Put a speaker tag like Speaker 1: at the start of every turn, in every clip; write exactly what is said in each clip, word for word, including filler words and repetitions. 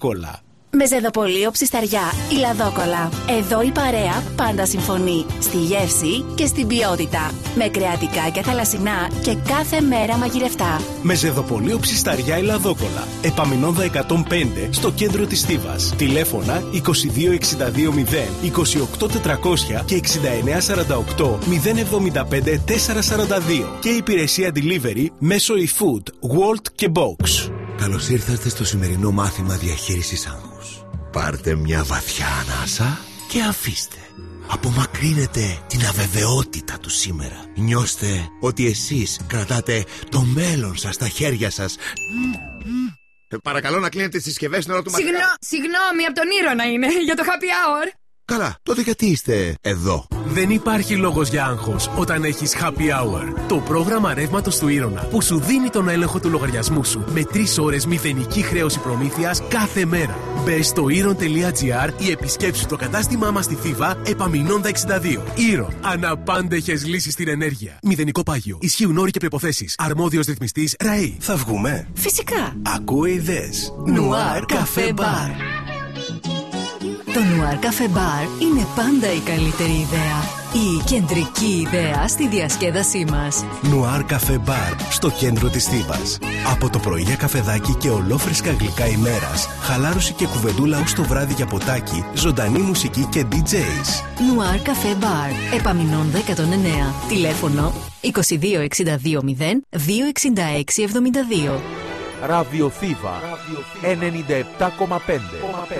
Speaker 1: Κόλλα.
Speaker 2: Με Ζεδοπολείο Ψισταριά, η Λαδόκολλα. Εδώ η παρέα πάντα συμφωνεί. Στη γεύση και στην ποιότητα. Με κρεατικά και θαλασσινά και κάθε μέρα μαγειρευτά.
Speaker 1: Με Ζεδοπολείο Ψισταριά, η Λαδόκολλα. Επαμεινώνδα εκατόν πέντε στο κέντρο της Θήβας. Τηλέφωνα είκοσι δύο εξήντα δύο μηδέν είκοσι οκτώ τετρακόσια και εξήντα εννέα σαράντα οκτώ μηδέν εβδομήντα πέντε τετρακόσια σαράντα δύο. Και υπηρεσία delivery μέσω eFood, Wolt και Box.
Speaker 3: Καλώς ήρθατε στο σημερινό μάθημα διαχείρισης άγχους. Πάρτε μια βαθιά ανάσα και αφήστε. Απομακρύνετε την αβεβαιότητα του σήμερα. Νιώστε ότι εσείς κρατάτε το μέλλον σας στα χέρια σας. Ε, παρακαλώ να κλείνετε τις συσκευές στην ώρα του μαθήματος.
Speaker 4: Συγγνώ, συγγνώμη, από τον Ήρωνα είναι, για το happy hour.
Speaker 3: Καλά, τότε γιατί είστε εδώ?
Speaker 1: Δεν υπάρχει λόγος για άγχος όταν έχεις Happy Hour. Το πρόγραμμα ρεύματος του Ήρωνα που σου δίνει τον έλεγχο του λογαριασμού σου με τρεις ώρες μηδενική χρέωση προμήθειας κάθε μέρα. Μπες στο ήρων τελεία τζι άρ ή επισκέψου το κατάστημά μας στη Θήβα, Επαμεινώνδα εξήντα δύο. Ήρων. Αναπάντεχες λύσεις στην ενέργεια. Μηδενικό πάγιο. Ισχύουν όροι και προϋποθέσεις. Αρμόδιος ρυθμιστής ΡΑΗ. Θα βγούμε?
Speaker 2: Φυσικά.
Speaker 1: Ακούω ιδέες.
Speaker 2: Νουάρ Καφέ Μπαρ. Το Νουάρ Καφέ Μπαρ είναι πάντα η καλύτερη ιδέα. Η κεντρική ιδέα στη διασκέδασή μας.
Speaker 1: Νουάρ Καφέ Μπαρ στο κέντρο της Θήβας. Από το πρωί για καφεδάκι και ολόφρεσκα γλυκά ημέρας, χαλάρωση και κουβεντούλα ως το βράδυ για ποτάκι, ζωντανή μουσική και ντι τζέις.
Speaker 2: Νουάρ Καφέ Μπαρ, Επαμεινώνδα εκατόν εννέα. Τηλέφωνο είκοσι δύο εξήντα δύο μηδέν δύο εξήντα έξι εβδομήντα δύο.
Speaker 5: Ραδιοθήβα ενενήντα επτά κόμμα πέντε.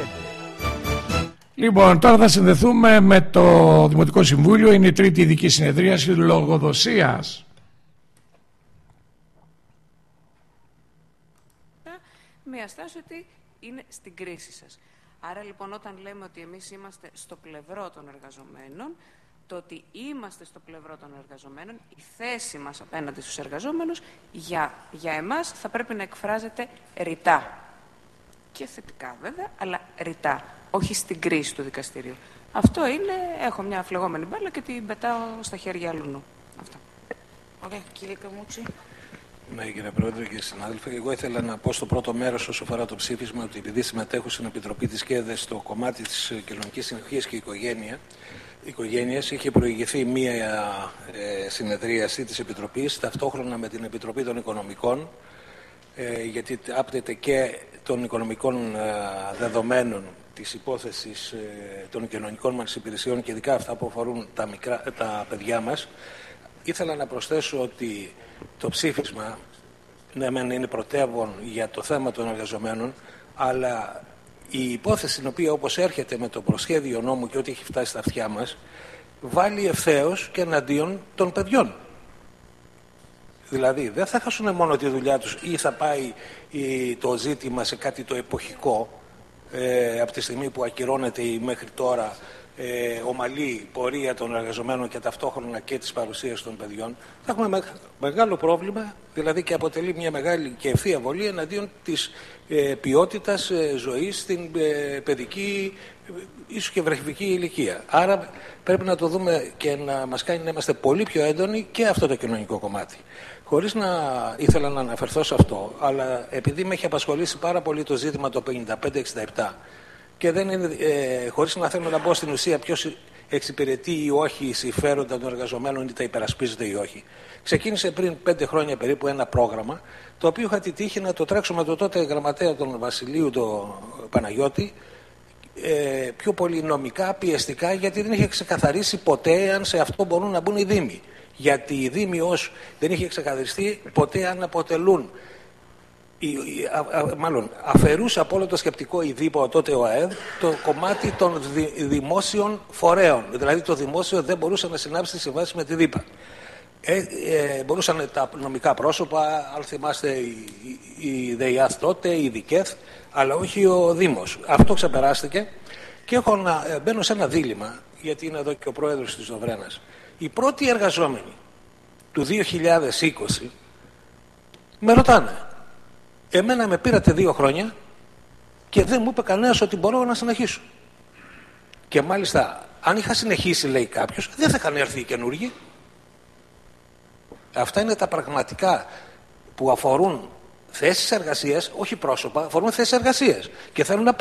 Speaker 6: Λοιπόν, τώρα θα συνδεθούμε με το Δημοτικό Συμβούλιο. Είναι η τρίτη ειδική συνεδρίαση λογοδοσίας.
Speaker 7: Με αστάση ότι είναι στην κρίση σας. Άρα λοιπόν όταν λέμε ότι εμείς είμαστε στο πλευρό των εργαζομένων, το ότι είμαστε στο πλευρό των εργαζομένων, η θέση μας απέναντι στους εργαζόμενους, για, για εμάς θα πρέπει να εκφράζεται ρητά. Και θετικά βέβαια, αλλά ρητά. Όχι στην κρίση του δικαστηρίου. Αυτό είναι, έχω μια φλεγόμενη μπάλα και την πετάω στα χέρια αλλού. Αυτό.
Speaker 8: Ωραία, κύριε Καμούτσι.
Speaker 9: Ναι, κύριε Πρόεδρε και συνάδελφοι, εγώ ήθελα να πω στο πρώτο μέρος όσο αφορά το ψήφισμα ότι επειδή συμμετέχω στην Επιτροπή της ΚΕΔΕ στο κομμάτι της κοινωνικής συνοχής και οικογένεια, οικογένειας, είχε προηγηθεί μία ε, συνεδρίαση της Επιτροπής ταυτόχρονα με την Επιτροπή των Οικονομικών, ε, γιατί άπτεται και των οικονομικών ε, δεδομένων της υπόθεσης ε, των κοινωνικών μας υπηρεσιών και ειδικά αυτά που αφορούν τα, μικρά, τα παιδιά μας. Ήθελα να προσθέσω ότι το ψήφισμα, ναι μεν είναι πρωτεύον για το θέμα των εργαζομένων, αλλά η υπόθεση την οποία όπως έρχεται με το προσχέδιο νόμου και ό,τι έχει φτάσει στα αυτιά μας, βάλει ευθέως και εναντίον των παιδιών. Δηλαδή δεν θα χάσουν μόνο τη δουλειά τους ή θα πάει η, το ζήτημα σε κάτι το εποχικό, ε, από τη στιγμή που ακυρώνεται η μέχρι τώρα ε, ομαλή πορεία των εργαζομένων και ταυτόχρονα και της παρουσίας των παιδιών, θα έχουμε με, μεγάλο πρόβλημα, δηλαδή και αποτελεί μια μεγάλη και ευθεία βολή εναντίον της ε, ποιότητας ε, ζωής στην ε, παιδική ίσως και βρεφική ηλικία. Άρα πρέπει να το δούμε και να μας κάνει να είμαστε πολύ πιο έντονοι και αυτό το κοινωνικό κομμάτι. Χωρίς να ήθελα να αναφερθώ σε αυτό, αλλά επειδή με έχει απασχολήσει πάρα πολύ το ζήτημα το πενήντα πέντε εξήντα επτά και δεν είναι, ε, χωρίς να θέλω να μπω στην ουσία ποιος εξυπηρετεί ή όχι συμφέροντα των εργαζομένων ή τα υπερασπίζεται ή όχι. Ξεκίνησε πριν πέντε χρόνια περίπου ένα πρόγραμμα, το οποίο είχα τη τύχη να το τρέξω με το τότε γραμματέα των Βασιλείου, τον Παναγιώτη, ε, πιο πολύ νομικά, πιεστικά, γιατί δεν είχε ξεκαθαρίσει ποτέ αν σε αυτό μπορούν να μπουν οι Δήμοι. Γιατί οι Δήμοι ως δεν είχε ξεκαθαριστεί ποτέ αν αποτελούν, η, η, α, α, μάλλον αφαιρούσε από όλο το σκεπτικό η ΔΥΠΟ, τότε ο ΑΕΔ, το κομμάτι των δη, δημόσιων φορέων. Δηλαδή το δημόσιο δεν μπορούσε να συνάψει τη συμβάση με τη ΔΥΠΑ. Ε, ε, μπορούσαν τα νομικά πρόσωπα, αν θυμάστε η, η, η ΔΕΙΑΘ τότε, η ΔΙΚΕΘ, αλλά όχι ο Δήμος. Αυτό ξεπεράστηκε και έχω να, ε, μπαίνω σε ένα δίλημμα, γιατί είναι εδώ και ο πρόεδρος της Δοβρένας. Οι πρώτοι εργαζόμενοι του δύο χιλιάδες είκοσι με ρωτάνε, εμένα με πήρατε δύο χρόνια και δεν μου είπε κανένας ότι μπορώ να συνεχίσω. Και μάλιστα, αν είχα συνεχίσει, λέει κάποιος, δεν θα είχαν έρθει οι καινούργοι. Αυτά είναι τα πραγματικά που αφορούν θέσεις εργασίας, όχι πρόσωπα, αφορούν θέσεις εργασίας και θέλουν να